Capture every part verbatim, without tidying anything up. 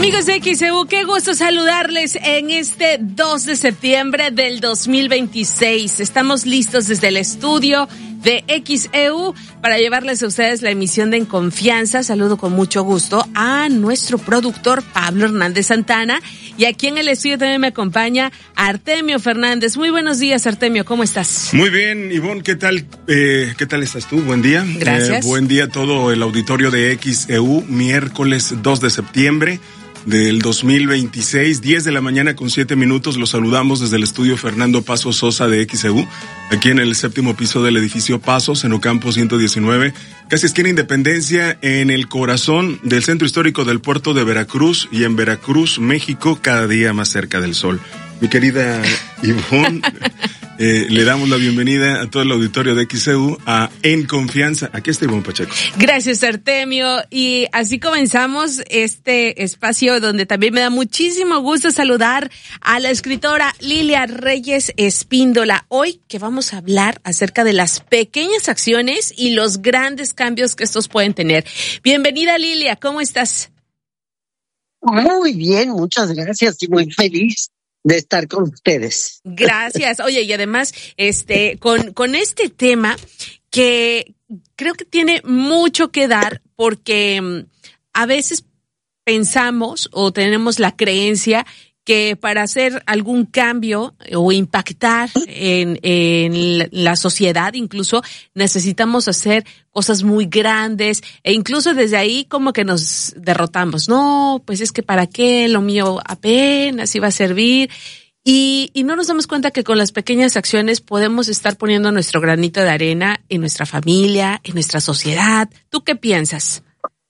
Amigos de X E U, qué gusto saludarles en este dos de septiembre del dos mil veintiséis. Estamos listos desde el estudio de X E U para llevarles a ustedes la emisión de En Confianza. Saludo con mucho gusto a nuestro productor Pablo Hernández Santana, y aquí en el estudio también me acompaña Artemio Fernández. Muy buenos días, Artemio, ¿cómo estás? Muy bien, Ivonne, ¿qué tal? Eh, ¿Qué tal estás tú? Buen día. Gracias. Eh, buen día a todo el auditorio de X E U, miércoles dos de septiembre del dos mil veintiséis, diez de la mañana con siete minutos. Los saludamos desde el estudio Fernando Paso Sosa de X E U, aquí en el séptimo piso del edificio Pasos, en Ocampo ciento diecinueve, casi esquina Independencia, en el corazón del centro histórico del puerto de Veracruz, y en Veracruz, México, cada día más cerca del sol. Mi querida Ivonne, eh, le damos la bienvenida a todo el auditorio de X E U a En Confianza. Aquí está Ivonne Pacheco. Gracias, Artemio. Y así comenzamos este espacio donde también me da muchísimo gusto saludar a la escritora Lilia Reyes Espíndola. Hoy que vamos a hablar acerca de las pequeñas acciones y los grandes cambios que estos pueden tener. Bienvenida, Lilia, ¿cómo estás? Muy bien, muchas gracias y muy feliz de estar con ustedes. Gracias. Oye, y además, este, con, con este tema que creo que tiene mucho que dar, porque um, a veces pensamos o tenemos la creencia que para hacer algún cambio o impactar en, en la sociedad incluso necesitamos hacer cosas muy grandes, e incluso desde ahí como que nos derrotamos. No, pues es que para qué, lo mío apenas iba a servir. Y, y no nos damos cuenta que con las pequeñas acciones podemos estar poniendo nuestro granito de arena en nuestra familia, en nuestra sociedad. ¿Tú qué piensas?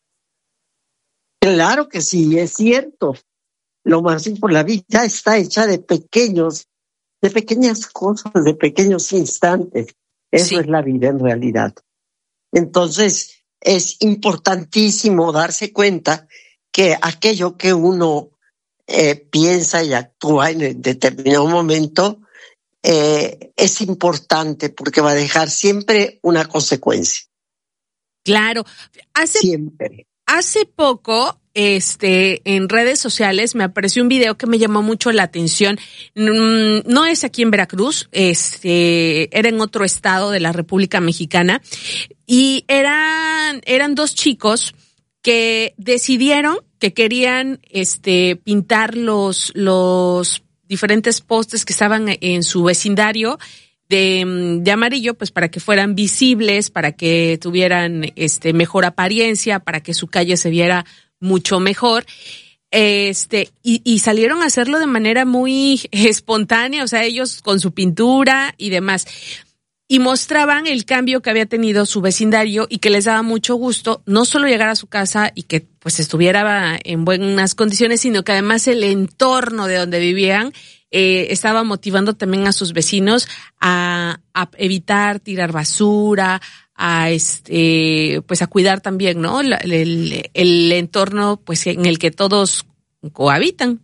Claro que sí, es cierto. Lo más importante, la vida está hecha de pequeños, de pequeñas cosas, de pequeños instantes. Eso sí. Es la vida en realidad. Entonces, es importantísimo darse cuenta que aquello que uno eh, piensa y actúa en determinado momento eh, es importante, porque va a dejar siempre una consecuencia. Claro. Hace, siempre. Hace poco, este, en redes sociales me apareció un video que me llamó mucho la atención. No es aquí en Veracruz, este, era en otro estado de la República Mexicana, y eran, eran dos chicos que decidieron que querían, este, pintar los, los diferentes postes que estaban en su vecindario de, de amarillo, pues para que fueran visibles, para que tuvieran, este, mejor apariencia, para que su calle se viera mucho mejor, este, y, y salieron a hacerlo de manera muy espontánea, o sea, ellos con su pintura y demás, y mostraban el cambio que había tenido su vecindario y que les daba mucho gusto, no solo llegar a su casa y que pues estuviera en buenas condiciones, sino que además el entorno de donde vivían eh, estaba motivando también a sus vecinos a, a evitar tirar basura, a este, pues a cuidar también, ¿no? El, el, el entorno, pues en el que todos cohabitan.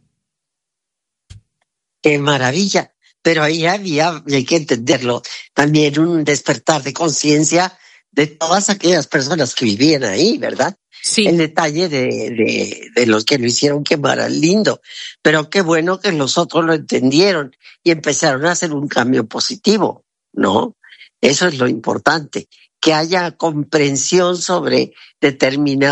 ¡Qué maravilla! Pero ahí había, hay que entenderlo, también un despertar de conciencia de todas aquellas personas que vivían ahí, ¿verdad? Sí. El detalle de, de, de los que lo hicieron quemar lindo, pero qué bueno que los otros lo entendieron y empezaron a hacer un cambio positivo, ¿no? Eso es lo importante, que haya comprensión sobre determinados